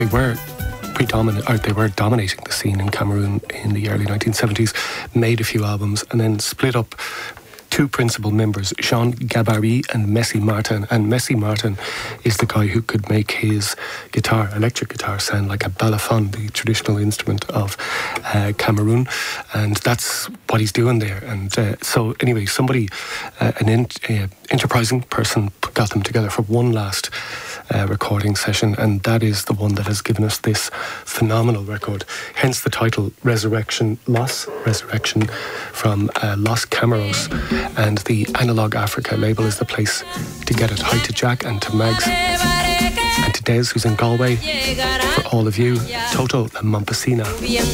They were predominant, or they were dominating the scene in Cameroon in the early 1970s, made a few albums and then split up. Two principal members, Jean Gabarry and Messi Martin. And Messi Martin is the guy who could make his guitar, electric guitar, sound like a balafon, the traditional instrument of Cameroon. And that's what he's doing there. And so anyway, somebody, an enterprising person got them together for one last recording session, and that is the one that has given us this phenomenal record. Hence the title, Resurrection from Los Cameros, and the Analog Africa label is the place to get it. Hi to Jack and to Mags and to Des, who's in Galway. For all of you, Toto and Mompesina.